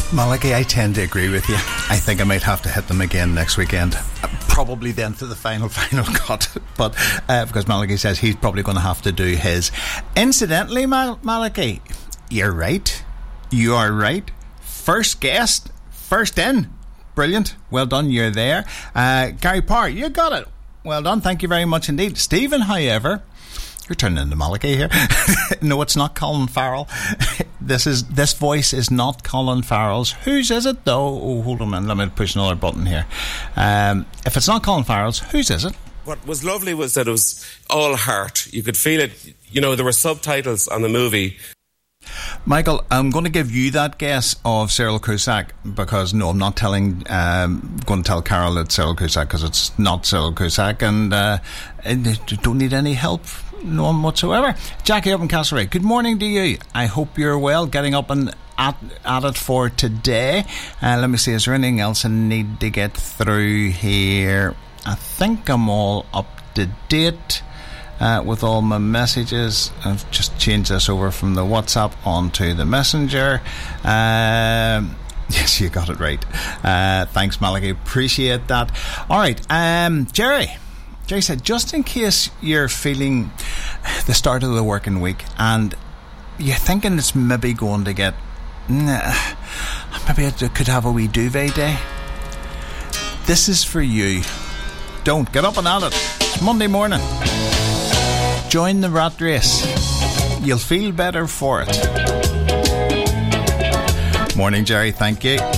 Malachi, I tend to agree with you. I think I might have to hit them again next weekend. Probably then for the final cut. But because Malachi says he's probably going to have to do his. Incidentally, Malachi, you're right. You are right. First guest, first in. Brilliant. Well done, you're there. Gary Parr, you got it. Well done, thank you very much indeed. Stephen, however, you're turning into Malachi here. No, it's not Colin Farrell. This voice is not Colin Farrell's. Whose is it though? Oh, hold on a minute, let me push another button here. If it's not Colin Farrell's, whose is it? What was lovely was that it was all heart. You could feel it. You know, there were subtitles on the movie. Michael, I'm going to give you that guess of Cyril Cusack because no, I'm not going to tell Carol it's Cyril Cusack because it's not Cyril Cusack, and don't need any help, no one whatsoever. Jackie up in Castlereagh, good morning to you. I hope you're well, getting up and at it for today. Let me see, is there anything else I need to get through here? I think I'm all up to date with all my messages. I've just changed this over from the WhatsApp onto the Messenger. Yes, you got it right. Thanks, Malachi, appreciate that. Alright, Jerry said, just in case you're feeling the start of the working week and you're thinking it's maybe going to get maybe I could have a wee duvet day, this is for you. Don't get up and at it. It's Monday morning. Join the rat race. You'll feel better for it. Morning, Jerry. Thank you.